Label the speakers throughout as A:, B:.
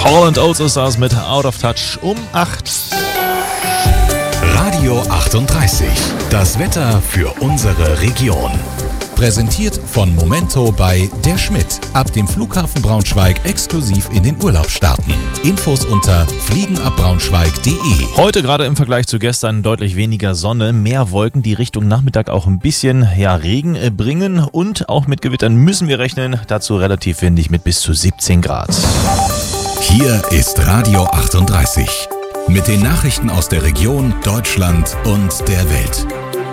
A: Hall & Oates ist das mit Out of Touch um 8.
B: Radio 38. Das Wetter für unsere Region. Präsentiert von Momento bei Der Schmidt. Ab dem Flughafen Braunschweig exklusiv in den Urlaub starten. Infos unter fliegenabbraunschweig.de.
A: Heute gerade im Vergleich zu gestern deutlich weniger Sonne, mehr Wolken, die Richtung Nachmittag auch ein bisschen Regen bringen. Und auch mit Gewittern müssen wir rechnen. Dazu relativ windig mit bis zu 17 Grad.
B: Hier ist Radio 38. Mit den Nachrichten aus der Region, Deutschland und der Welt.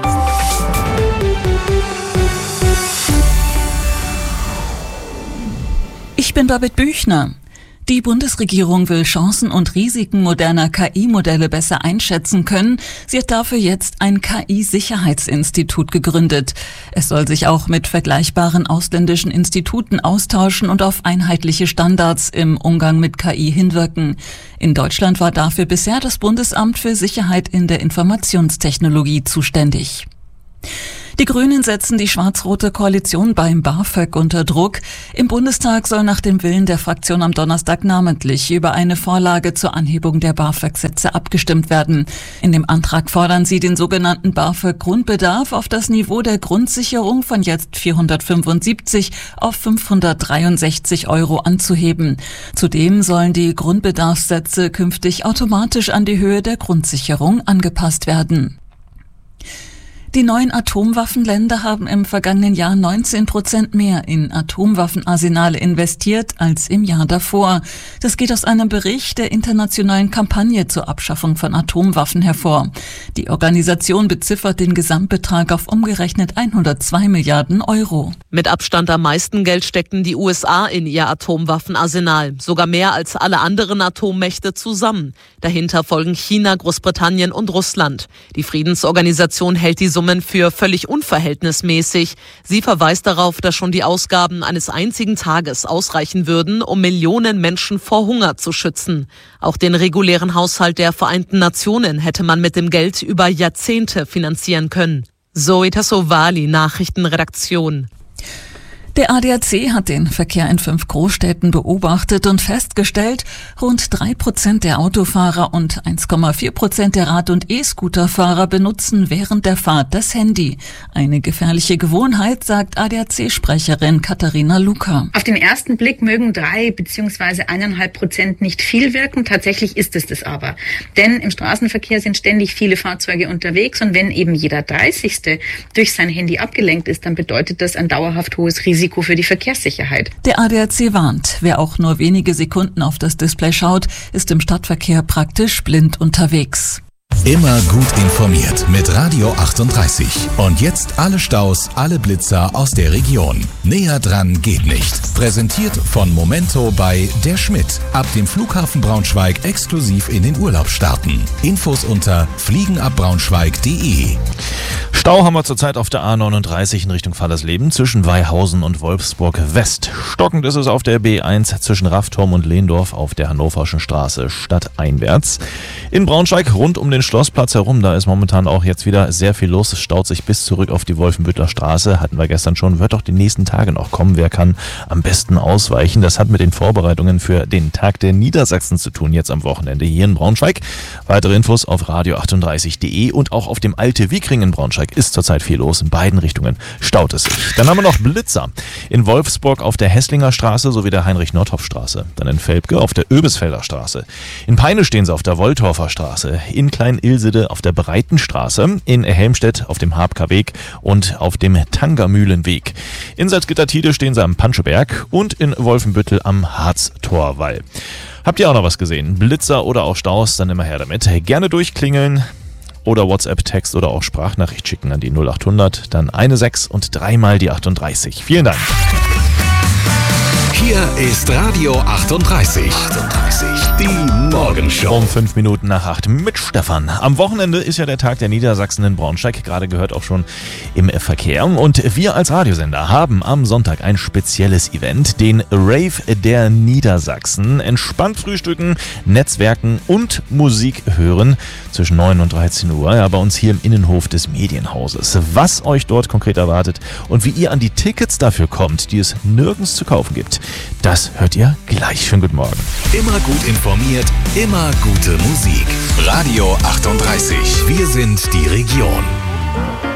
C: Ich bin Babette Büchner. Die Bundesregierung will Chancen und Risiken moderner KI-Modelle besser einschätzen können. Sie hat dafür jetzt ein KI-Sicherheitsinstitut gegründet. Es soll sich auch mit vergleichbaren ausländischen Instituten austauschen und auf einheitliche Standards im Umgang mit KI hinwirken. In Deutschland war dafür bisher das Bundesamt für Sicherheit in der Informationstechnologie zuständig. Die Grünen setzen die schwarz-rote Koalition beim BAföG unter Druck. Im Bundestag soll nach dem Willen der Fraktion am Donnerstag namentlich über eine Vorlage zur Anhebung der BAföG-Sätze abgestimmt werden. In dem Antrag fordern sie, den sogenannten BAföG-Grundbedarf auf das Niveau der Grundsicherung von jetzt 475 auf 563 € anzuheben. Zudem sollen die Grundbedarfssätze künftig automatisch an die Höhe der Grundsicherung angepasst werden. Die neuen Atomwaffenländer haben im vergangenen Jahr 19% mehr in Atomwaffenarsenale investiert als im Jahr davor. Das geht aus einem Bericht der internationalen Kampagne zur Abschaffung von Atomwaffen hervor. Die Organisation beziffert den Gesamtbetrag auf umgerechnet 102 Milliarden €.
D: Mit Abstand am meisten Geld steckten die USA in ihr Atomwaffenarsenal, sogar mehr als alle anderen Atommächte zusammen. Dahinter folgen China, Großbritannien und Russland. Die Friedensorganisation hält die Summen für völlig unverhältnismäßig. Sie verweist darauf, dass schon die Ausgaben eines einzigen Tages ausreichen würden, um Millionen Menschen vor Hunger zu schützen. Auch den regulären Haushalt der Vereinten Nationen hätte man mit dem Geld über Jahrzehnte finanzieren können. Zoe Tassovali, Nachrichtenredaktion.
C: Der ADAC hat den Verkehr in 5 Großstädten beobachtet und festgestellt, rund 3% der Autofahrer und 1,4% der Rad- und E-Scooterfahrer benutzen während der Fahrt das Handy. Eine gefährliche Gewohnheit, sagt ADAC-Sprecherin Katharina Luca.
E: Auf den ersten Blick mögen 3 bzw. 1,5% nicht viel wirken. Tatsächlich ist es das aber. Denn im Straßenverkehr sind ständig viele Fahrzeuge unterwegs und wenn eben jeder 30. durch sein Handy abgelenkt ist, dann bedeutet das ein dauerhaft hohes Risiko für die Verkehrssicherheit.
C: Der ADAC warnt, wer auch nur wenige Sekunden auf das Display schaut, ist im Stadtverkehr praktisch blind unterwegs.
B: Immer gut informiert mit Radio 38. Und jetzt alle Staus, alle Blitzer aus der Region. Näher dran geht nicht. Präsentiert von Momento bei Der Schmidt. Ab dem Flughafen Braunschweig exklusiv in den Urlaub starten. Infos unter fliegenabbraunschweig.de.
A: Stau haben wir zurzeit auf der A39 in Richtung Fallersleben zwischen Weihausen und Wolfsburg West. Stockend ist es auf der B1 zwischen Raffturm und Lehndorf auf der Hannoverschen Straße stadteinwärts. In Braunschweig rund um den Schlossplatz herum, da ist momentan auch jetzt wieder sehr viel los. Es staut sich bis zurück auf die Wolfenbüttler Straße. Hatten wir gestern schon, wird auch die nächsten Tage noch kommen. Wer kann am besten ausweichen? Das hat mit den Vorbereitungen für den Tag der Niedersachsen zu tun, jetzt am Wochenende hier in Braunschweig. Weitere Infos auf radio38.de und auch auf dem Alte Wiekring in Braunschweig ist zurzeit viel los. In beiden Richtungen staut es sich. Dann haben wir noch Blitzer. In Wolfsburg auf der Hesslinger Straße sowie der Heinrich-Nordhoff-Straße. Dann in Velpke auf der Öbisfelder Straße. In Peine stehen sie auf der Wolltorfer Straße. In Klein-Ilsede auf der Breitenstraße. In Helmstedt auf dem Habker Weg und auf dem Tangermühlenweg. In Salzgitter-Tide stehen sie am Panscheberg und in Wolfenbüttel am Harztorwall. Habt ihr auch noch was gesehen? Blitzer oder auch Staus? Dann immer her damit. Gerne durchklingeln. Oder WhatsApp-Text oder auch Sprachnachricht schicken an die 0800, dann 16 und 3 mal die 38. Vielen Dank.
B: Hier ist Radio 38. Die Morgenshow.
A: Um 5 Minuten nach 8 mit Stefan. Am Wochenende ist ja der Tag der Niedersachsen in Braunschweig, gerade gehört auch schon im Verkehr. Und wir als Radiosender haben am Sonntag ein spezielles Event, den Rave der Niedersachsen. Entspannt frühstücken, Netzwerken und Musik hören zwischen 9 und 13 Uhr. Ja, bei uns hier im Innenhof des Medienhauses. Was euch dort konkret erwartet und wie ihr an die Tickets dafür kommt, die es nirgends zu kaufen gibt. Das hört ihr gleich. Schönen guten Morgen.
B: Immer gut informiert, immer gute Musik. Radio 38. Wir sind die Region.